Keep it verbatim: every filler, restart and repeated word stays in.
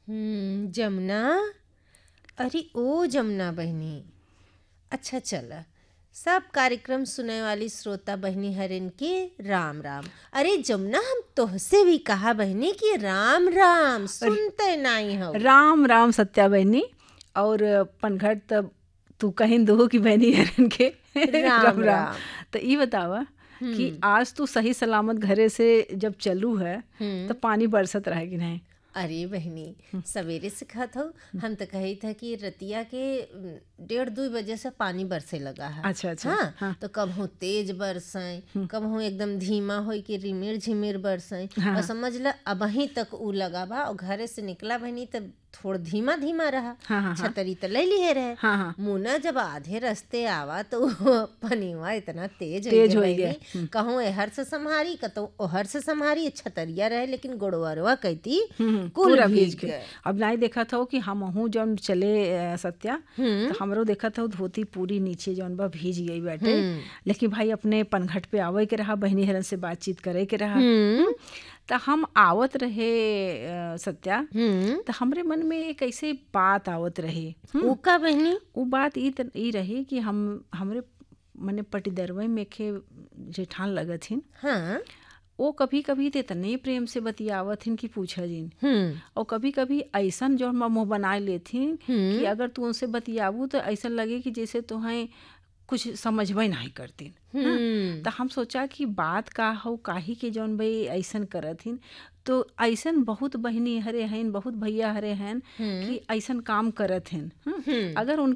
हम्म जमुना। अरे ओ जमुना बहनी, अच्छा चल, सब कार्यक्रम सुने वाली श्रोता बहनी हरिन के राम राम। अरे जमुना, हम तोहसे भी कहा बहनी कि राम राम सुनते नहीं हो। राम राम सत्या बहनी। और पनघट तब तू कहीं दो कि बहनी हरन के राम राम राम। राम। तो ये बतावा कि आज तू सही सलामत घरे से जब चलू है तो पानी बरसत रहे कि नहीं? अरे बहनी, सवेरे से कहत हो, हम तो कही था कि रतिया के डेढ़ दो बजे से पानी बरसे लगा है। अच्छा अच्छा। हाँ, हाँ। तो कबहू तेज बरसाई, कबहू एकदम धीमा हो कि रिमिर झिमिर बरसाई। हाँ। और समझ ल अबही तक ऊ लगा बा, और घरे से निकला बहनी तब थोड़ा धीमा धीमा रहा। हाँ, हाँ, छतरी तो ले लिए रहे। हाँ, हाँ। मुना जब आधे रास्ते आवा तो पनीवा इतना तेज तेज हो हो गया गया। बहनी, कहूँ एहर से संभारी कतो ओहर से संभारी, छतरिया रहे लेकिन गोड़वरवा कहती कुल पूरा भीग भीज के। गए। अब नहीं देखा था कि हम हूँ जब चले अ, सत्या, तो हमरो देखा था धोती पूरी नीचे जौन बा भीज गई बैठे। लेकिन भाई अपने पनघट पे आवे के रहा, बहनी हरन से बातचीत करे के रहा। हम्म। तो हम आवत रहे अ, सत्या, तो हमरे मन में एक ऐसे बात आवत रहे। ऊ का बहनी? वो बात ई त- ई रही कि हम हमरे मने पटीदरवे में के जेठान लगत हिन। हाँ। वो कभी कभी तो इतने प्रेम से बतियावत हिन कि पूछा जिन। हम्म और कभी कभी ऐसन जो हम मुँह बनाए लेथिन कि अगर तू उनसे बतियाबू तो ऐसा लगे कि जैसे तुम्हें कुछ समझबे नहीं करतीन। हाँ? हम्म तो हम सोचा कि बात का हो काहे के जौन भाई ऐसन करथिन। तो ऐसन बहुत बहनी हरे हैं, बहुत भैया हरे हैं कि ऐसन काम करत हैं। हाँ? अगर उन